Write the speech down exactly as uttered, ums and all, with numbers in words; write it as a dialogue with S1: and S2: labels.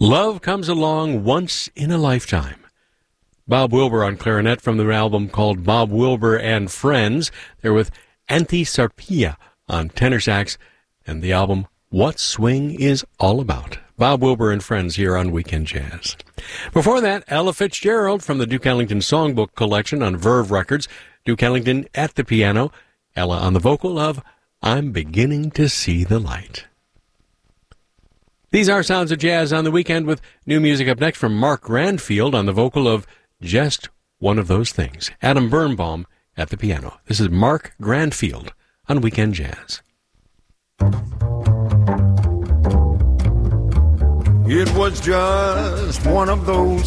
S1: Love Comes Along Once in a Lifetime. Bob Wilber on clarinet from the album called Bob Wilber and Friends. They're with Antti Sarpia on tenor sax and the album What Swing Is All About. Bob Wilber and Friends here on Weekend Jazz. Before that, Ella Fitzgerald from the Duke Ellington Songbook Collection on Verve Records. Duke Ellington at the piano, Ella on the vocal of I'm Beginning to See the Light. These are Sounds of Jazz on the Weekend with new music up next from Mark Grandfield on the vocal of Just One of Those Things. Adam Birnbaum at the piano. This is Mark Grandfield on Weekend Jazz.
S2: It was just one of those